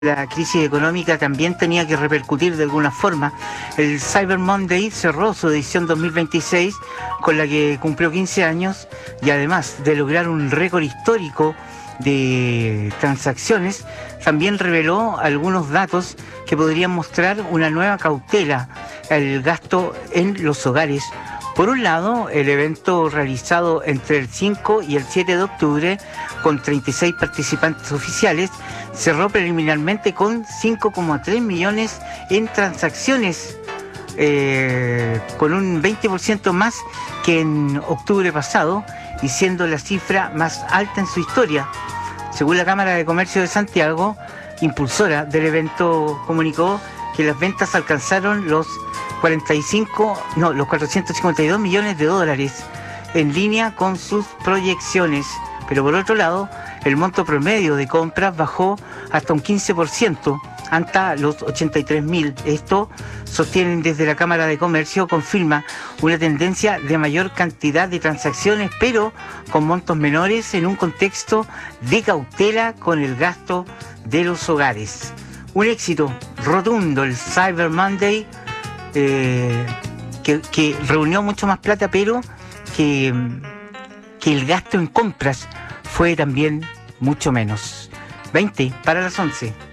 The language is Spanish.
La crisis económica también tenía que repercutir de alguna forma. El Cyber Monday cerró su edición 2026, con la que cumplió 15 años, y además de lograr un récord histórico de transacciones, también reveló algunos datos que podrían mostrar una nueva cautela al gasto en los hogares. Por un lado, el evento realizado entre el 5 y el 7 de octubre, con 36 participantes oficiales, cerró preliminarmente con 5,3 millones en transacciones, con un 20% más que en octubre pasado, y siendo la cifra más alta en su historia. Según la Cámara de Comercio de Santiago, impulsora del evento, comunicó que las ventas alcanzaron los 452 millones de dólares, en línea con sus proyecciones. Pero por otro lado, el monto promedio de compras bajó hasta un 15%, hasta los 83.000. Esto, sostienen desde la Cámara de Comercio, confirma una tendencia de mayor cantidad de transacciones, pero con montos menores, en un contexto de cautela con el gasto de los hogares. Un éxito rotundo el Cyber Monday, que reunió mucho más plata, pero que el gasto en compras fue también mucho menos. 20 para las 11.